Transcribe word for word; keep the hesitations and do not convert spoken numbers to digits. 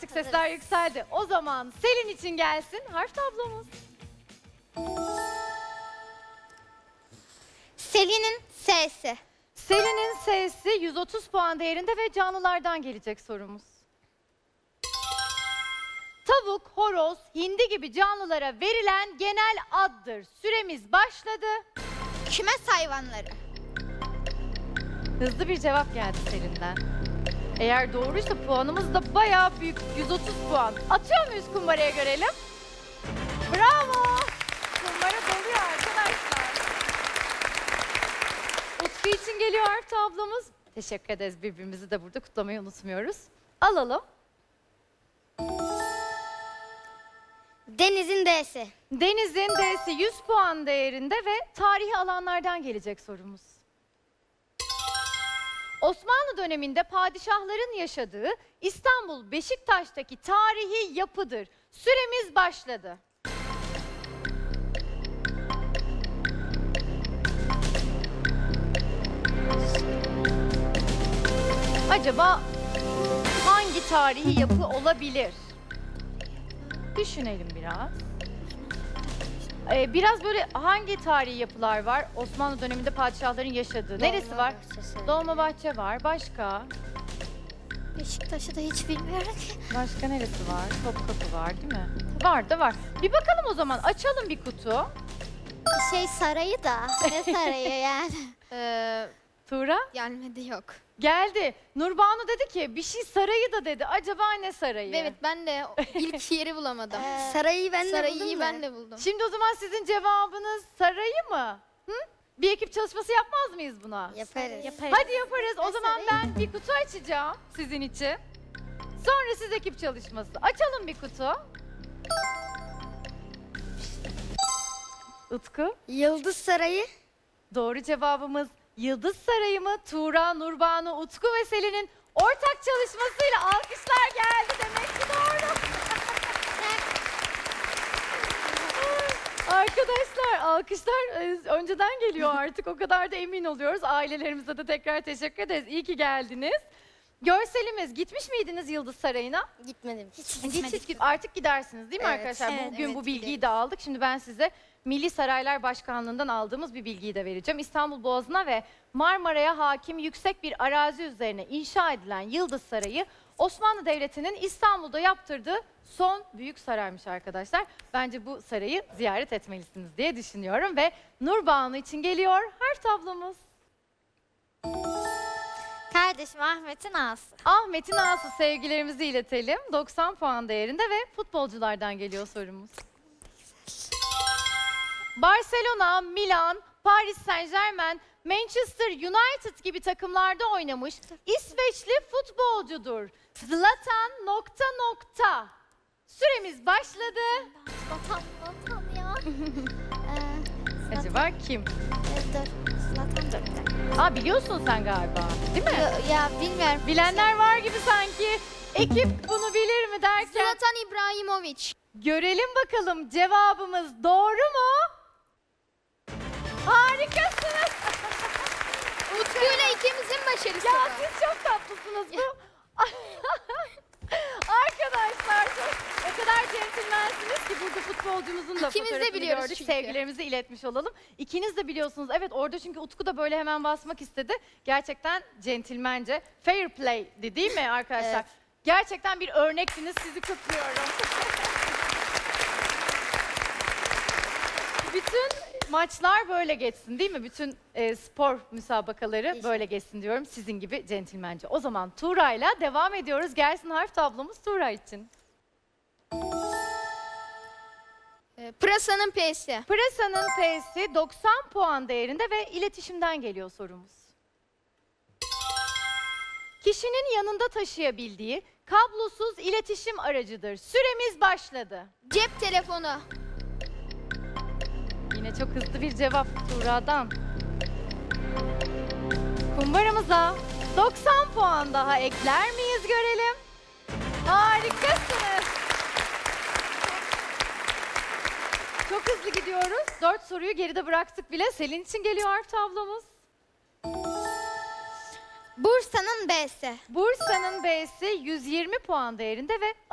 artık sesler yükseldi. O zaman Selin için gelsin harf tablomuz. Selin'in S'si. Selin'in S'si yüz otuz puan değerinde ve canlılardan gelecek sorumuz. Tavuk, horoz, hindi gibi canlılara verilen genel addır. Süremiz başladı. Kümes hayvanları. Hızlı bir cevap geldi Selin'den. Eğer doğruysa puanımız da bayağı büyük. yüz otuz puan. Atıyor muyuz kumbaraya görelim? Bravo! Kumbara doluyor arkadaşlar. Utku için geliyor harf tablomuz. Teşekkür ederiz, birbirimizi de burada kutlamayı unutmuyoruz. Alalım. Deniz'in D'si. Deniz'in D'si yüz puan değerinde ve tarihi alanlardan gelecek sorumuz. Osmanlı döneminde padişahların yaşadığı İstanbul Beşiktaş'taki tarihi yapıdır. Süremiz başladı. Acaba hangi tarihi yapı olabilir? Düşünelim biraz. Ee, biraz böyle hangi tarihi yapılar var? Osmanlı döneminde padişahların yaşadığı. Neresi var? Dolmabahçe var. Başka? Beşiktaş'ı da hiç bilmiyorum ki. Başka neresi var? Topkapı var değil mi? Var da var. Bir bakalım o zaman. Açalım bir kutu. Şey sarayı da. Ne sarayı yani? Ee, Tuğra gelmedi yok. geldi. Nurbanu dedi ki bir şey sarayı da dedi. Acaba ne sarayı? Evet, ben de ilk yeri bulamadım. Ee, sarayı ben de Sarayı buldum ben da. de buldum. Şimdi o zaman sizin cevabınız sarayı mı? Hı? Bir ekip çalışması yapmaz mıyız buna? Yaparız. Yaparız. Hadi yaparız. O Ne zaman sarayı? ben bir kutu açacağım sizin için. Sonra siz ekip çalışması. Açalım bir kutu. Utku. Yıldız Sarayı. Doğru cevabımız Yıldız Sarayı mı? Tuğra, Nurbanu, Utku ve Selin'in ortak çalışmasıyla alkışlar geldi demek ki doğru. Arkadaşlar alkışlar e, önceden geliyor artık, o kadar da emin oluyoruz. Ailelerimize de tekrar teşekkür ederiz. İyi ki geldiniz. Görselimiz, gitmiş miydiniz Yıldız Sarayı'na? Gitmedim. Hiç Hiç, hiç git- artık gidersiniz değil mi Evet, arkadaşlar? evet, Bugün evet, bu bilgiyi gidelim. de aldık. Şimdi ben size Milli Saraylar Başkanlığı'ndan aldığımız bir bilgiyi de vereceğim. İstanbul Boğazı'na ve Marmara'ya hakim yüksek bir arazi üzerine inşa edilen Yıldız Sarayı, Osmanlı Devleti'nin İstanbul'da yaptırdığı son büyük saraymış arkadaşlar. Bence bu sarayı ziyaret etmelisiniz diye düşünüyorum ve Nurbanu için geliyor harf tablomuz. Kardeşim Ahmet'in A'sı. Ahmet'in A'sı, sevgilerimizi iletelim. doksan puan değerinde ve futbolculardan geliyor sorumuz. Barcelona, Milan, Paris Saint-Germain, Manchester United gibi takımlarda oynamış İsveçli futbolcudur. Zlatan nokta nokta. Süremiz başladı. Zlatan, Zlatan ya. ee, Acaba kim? Ee, dur. Zlatan dur bir dakika. Aa, biliyorsun sen galiba, değil mi? Ya, ya bilmiyorum. Bilenler var gibi sanki. Ekip bunu bilir mi derken. Zlatan İbrahimovic. Görelim bakalım cevabımız doğru mu? Harikasınız. Utku'yla ikimizin başarısı. Ya siz çok tatlısınız bu. Arkadaşlar çok, o kadar centilmensiniz ki burada futbolcumuzun da İkimiz de fotoğrafını biliyoruz gördük. çünkü. Sevgilerimizi iletmiş olalım. İkiniz de biliyorsunuz. Evet, orada çünkü Utku da böyle hemen basmak istedi. Gerçekten centilmence. Fair play değil mi arkadaşlar? Evet. Gerçekten bir örneksiniz. Sizi kutluyorum. Bütün maçlar böyle geçsin değil mi? Bütün e, spor müsabakaları İnşallah. böyle geçsin diyorum. Sizin gibi centilmence. O zaman Tuğra'yla devam ediyoruz. Gelsin harf tablomuz Tuğra için. Ee, Pırasa'nın P'si. Pırasa'nın P'si doksan puan değerinde ve iletişimden geliyor sorumuz. Kişinin yanında taşıyabildiği kablosuz iletişim aracıdır. Süremiz başladı. Cep telefonu. Yine çok hızlı bir cevap Tuğra'dan. Kumbaramıza doksan puan daha ekler miyiz görelim. Harikasınız. Çok hızlı gidiyoruz. Dört soruyu geride bıraktık bile. Selin için geliyor harf tablomuz. Bursa'nın B'si. Bursa'nın B'si yüz yirmi puan değerinde ve